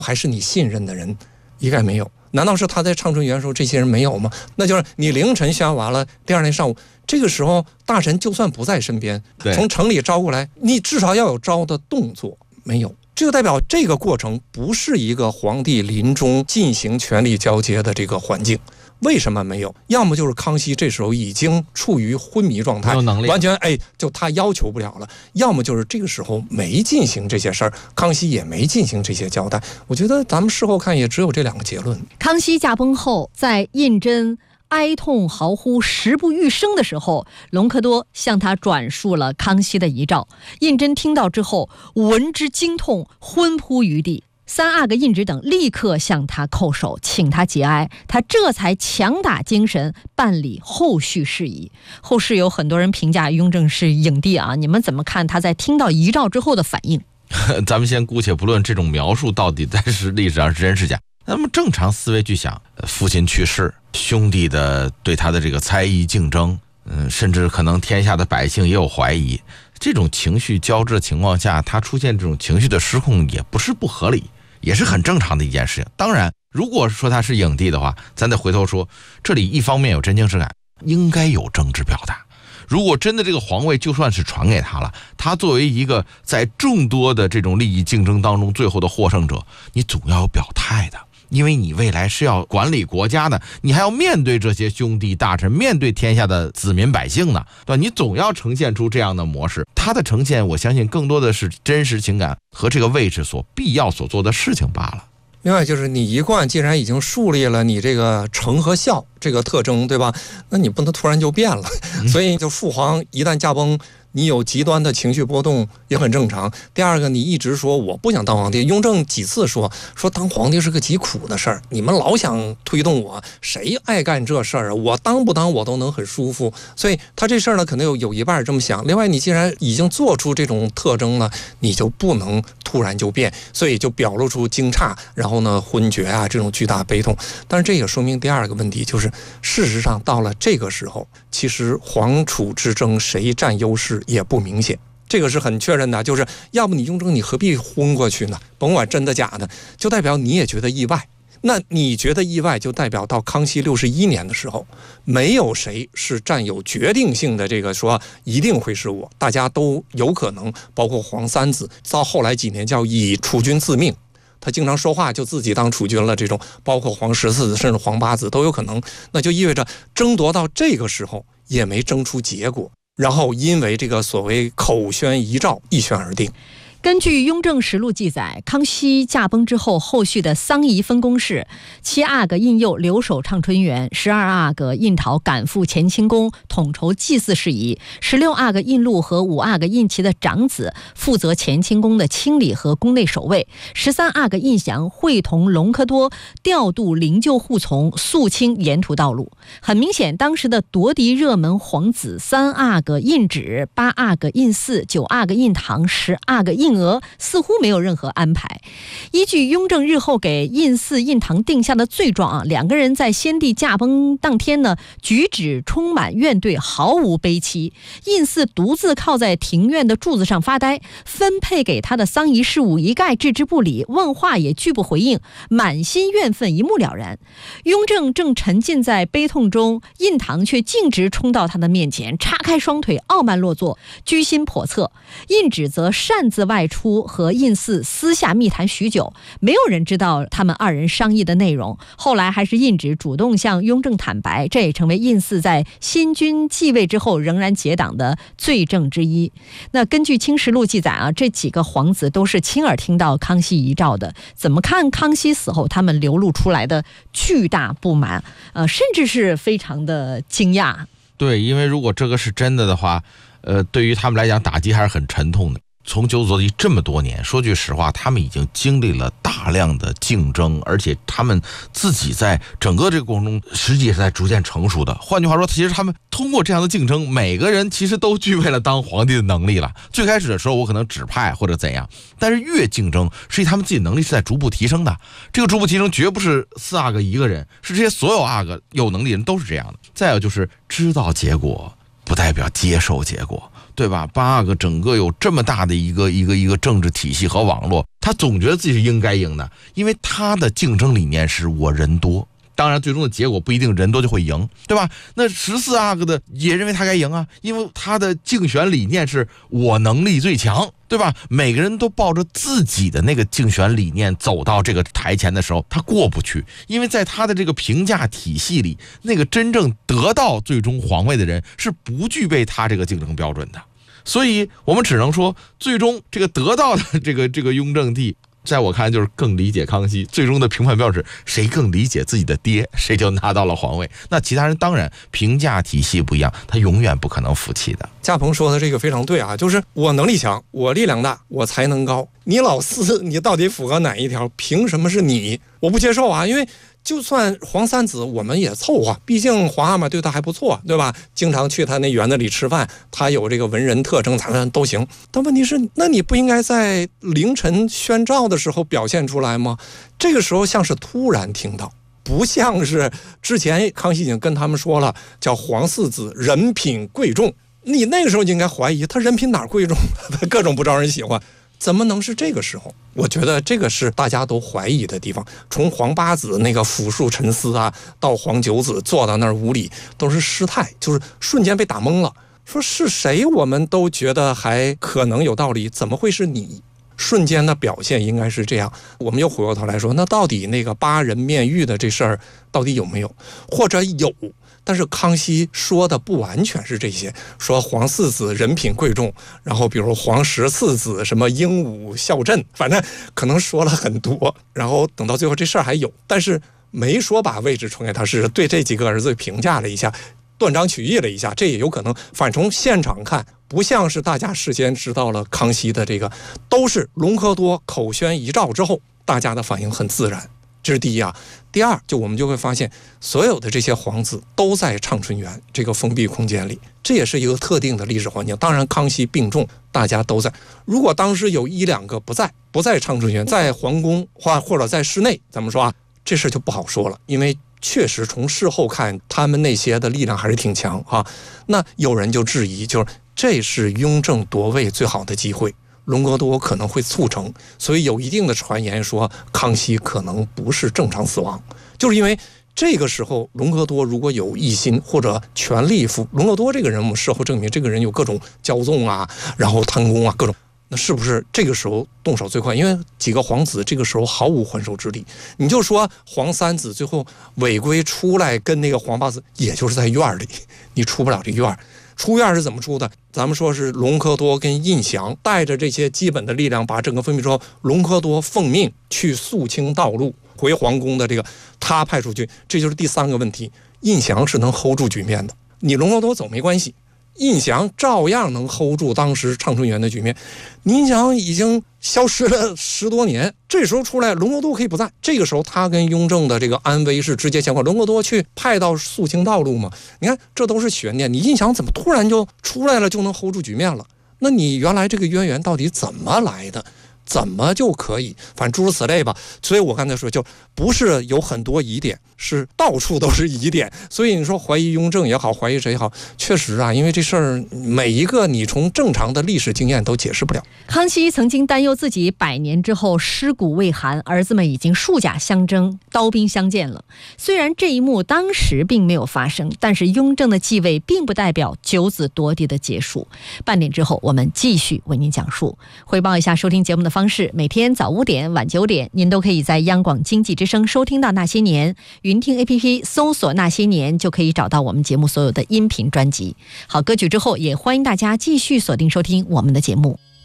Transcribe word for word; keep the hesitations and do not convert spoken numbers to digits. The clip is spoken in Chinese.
还是你信任的人？一概没有。难道是他在畅春园的时候这些人没有吗？那就是你凌晨宣完了，第二天上午这个时候大臣就算不在身边，从城里招过来，你至少要有招的动作，没有。这个代表这个过程不是一个皇帝临终进行权力交接的这个环境。为什么没有？要么就是康熙这时候已经处于昏迷状态，完全哎，就他要求不了了；要么就是这个时候没进行这些事儿，康熙也没进行这些交代。我觉得咱们事后看也只有这两个结论。 康熙驾崩后，在胤禛哀痛嚎呼时不愈生的时候，隆科多向他转述了康熙的遗诏。胤禛听到之后，闻之惊痛，昏扑于地。三阿哥胤祉等立刻向他叩首，请他节哀，他这才强打精神办理后续事宜。后世有很多人评价雍正是影帝啊，你们怎么看他在听到遗诏之后的反应？ 咱们先姑且不论这种描述到底在是历史上是真是假，那么正常思维去想，父亲去世，兄弟的对他的这个猜疑竞争，嗯，甚至可能天下的百姓也有怀疑，这种情绪交织的情况下，他出现这种情绪的失控也不是不合理，也是很正常的一件事情。当然，如果说他是影帝的话，咱得回头说，这里一方面有真情实感，应该有政治表达。如果真的这个皇位就算是传给他了，他作为一个在众多的这种利益竞争当中最后的获胜者，你总要有表态的。因为你未来是要管理国家的，你还要面对这些兄弟大臣，面对天下的子民百姓呢，对吧？你总要呈现出这样的模式。它的呈现，我相信更多的是真实情感和这个位置所必要所做的事情罢了。 另外就是你一贯既然已经树立了你这个诚和孝这个特征，对吧？那你不能突然就变了。所以就父皇一旦驾崩，你有极端的情绪波动也很正常。第二个，你一直说我不想当皇帝，雍正几次说说当皇帝是个极苦的事儿，你们老想推动我，谁爱干这事儿啊？我当不当我都能很舒服。所以他这事儿呢，可能有有一半这么想。另外，你既然已经做出这种特征了，你就不能突然就变，所以就表露出惊诧，然后呢昏厥啊这种巨大悲痛。但是这也说明第二个问题，就是事实上到了这个时候，其实皇储之争谁占优势也不明显，这个是很确认的。就是要不你雍正你何必昏过去呢？甭管真的假的，就代表你也觉得意外。那你觉得意外，就代表到康熙六十一年的时候，没有谁是占有决定性的这个说一定会是我，大家都有可能，包括皇三子，到后来几年叫以储君自命。他经常说话就自己当储君了，这种包括皇十四子甚至皇八子都有可能。那就意味着争夺到这个时候也没争出结果，然后因为这个所谓口宣遗诏一宣而定。 根据《雍正实录》记载，康熙驾崩之后，后续的丧仪分工是：七阿哥胤佑留守畅春园，十二阿哥胤陶赶赴乾清宫统筹祭祀事宜，十六阿哥胤禄和五阿哥胤祺的长子负责乾清宫的清理和宫内守卫，十三阿哥胤祥会同隆科多调度灵柩护从，肃清沿途道路。很明显，当时的夺嫡热门皇子三阿哥胤祉、八阿哥胤祀、九阿哥胤堂、十阿哥胤额似乎没有任何安排。依据雍正日后给胤祀、胤堂定下的罪状啊，两个人在先帝驾崩当天呢，举止充满怨怼，毫无悲戚。胤祀独自靠在庭院的柱子上发呆，分配给他的丧仪事务一概置之不理，问话也拒不回应，满心怨愤一目了然。雍正正沉浸在悲痛中，胤堂却径直冲到他的面前，叉开双腿，傲慢落座，居心叵测。胤祉则擅自外出和胤祀私下密谈许久，没有人知道他们二人商议的内容。后来还是胤祉主动向雍正坦白，这也成为胤祀在新君继位之后仍然结党的罪证之一。那根据《清实录》记载啊，这几个皇子都是亲耳听到康熙遗诏的。怎么看康熙死后他们流露出来的巨大不满，呃，甚至是非常的惊讶。 对，因为如果这个是真的的话，呃，对于他们来讲打击还是很沉痛的。从九子夺嫡这么多年，说句实话，他们已经经历了大量的竞争，而且他们自己在整个这个过程中实际也是在逐渐成熟的。换句话说，其实他们通过这样的竞争，每个人其实都具备了当皇帝的能力了。最开始的时候我可能指派或者怎样，但是越竞争，实际他们自己能力是在逐步提升的。这个逐步提升绝不是四阿哥一个人，是这些所有阿哥有能力人都是这样的。再有就是知道结果不代表接受结果，对对吧？八阿哥整个有这么大的一个一个一个政治体系和网络，他总觉得自己是应该赢的，因为他的竞争理念是我人多。当然最终的结果不一定人多就会赢，对吧？那十四阿哥的也认为他该赢啊，因为他的竞选理念是我能力最强，对吧？每个人都抱着自己的那个竞选理念走到这个台前的时候，他过不去，因为在他的这个评价体系里，那个真正得到最终皇位的人是不具备他这个竞争标准的。所以我们只能说，最终这个得到的这个这个雍正帝，在我看来就是更理解康熙，最终的评判标准谁更理解自己的爹，谁就拿到了皇位。那其他人当然评价体系不一样，他永远不可能服气的。 驾鹏说的这个非常对啊，就是我能力强，我力量大，我才能高，你老四你到底符合哪一条？凭什么是你？我不接受啊！因为就算皇三子我们也凑合，毕竟皇阿玛对他还不错，对吧？经常去他那园子里吃饭，他有这个文人特征，咱们都行。但问题是，那你不应该在凌晨宣诏的时候表现出来吗？这个时候像是突然听到，不像是之前康熙已经跟他们说了，叫皇四子人品贵重，你那个时候就应该怀疑他人品哪贵重，他各种不招人喜欢。怎么能是这个时候？我觉得这个是大家都怀疑的地方。从皇八子那个抚树沉思啊，到皇九子坐到那儿无礼，都是失态，就是瞬间被打懵了。说是谁，我们都觉得还可能有道理，怎么会是你？瞬间的表现应该是这样。我们又回过头来说，那到底那个八人面谕的这事儿到底有没有？或者有？但是康熙说的不完全是这些，说皇四子人品贵重，然后比如皇十四子什么英武孝镇，反正可能说了很多，然后等到最后这事儿还有，但是没说把位置传给他，是对这几个儿子评价了一下，断章取义了一下，这也有可能。反从现场看，不像是大家事先知道了康熙的这个，都是隆科多口宣遗诏之后，大家的反应很自然。这是第一啊。第二，就我们就会发现，所有的这些皇子都在畅春园这个封闭空间里，这也是一个特定的历史环境。当然，康熙病重，大家都在。如果当时有一两个不在，不在畅春园，在皇宫或或者在室内，咱们说啊，这事就不好说了，因为确实从事后看，他们那些的力量还是挺强啊。那有人就质疑，就是这是雍正夺位最好的机会。隆科多可能会促成，所以有一定的传言说康熙可能不是正常死亡，就是因为这个时候隆科多如果有异心或者权力负，隆科多这个人我们事后证明这个人有各种骄纵啊，然后贪功啊各种，那是不是这个时候动手最快？因为几个皇子这个时候毫无还手之力。你就说皇三子最后违规出来跟那个皇八子，也就是在院里，你出不了这院。出院是怎么出的？咱们说是隆科多跟胤祥带着这些基本的力量把整个封闭之后，隆科多奉命去肃清道路，回皇宫的这个他派出去，这就是第三个问题。胤祥是能 hold 住局面的，你隆科多走没关系，胤祥照样能 hold 住当时畅春园的局面。胤祥已经消失了十多年，这时候出来，隆科多可以不在。这个时候他跟雍正的这个安危是直接相关。隆科多去派到肃清道路嘛，你看这都是悬念。你胤祥怎么突然就出来了，就能 hold 住局面了？那你原来这个渊源到底怎么来的？怎么就可以？反正诸如此类吧。所以我刚才说，就不是有很多疑点，是到处都是疑点。所以你说怀疑雍正也好，怀疑谁也好，确实啊，因为这事儿每一个你从正常的历史经验都解释不了。 康熙曾经担忧自己百年之后尸骨未寒，儿子们已经数甲相争，刀兵相见了。虽然这一幕当时并没有发生，但是雍正的继位并不代表九子夺嫡的结束。半点之后，我们继续为您讲述。汇报一下收听节目的方式，每天早五点晚九点您都可以在央广经济之声收听到那些年，云听 A P P 搜索那些年就可以找到我们节目所有的音频专辑。好，歌曲之后也欢迎大家继续锁定收听我们的节目。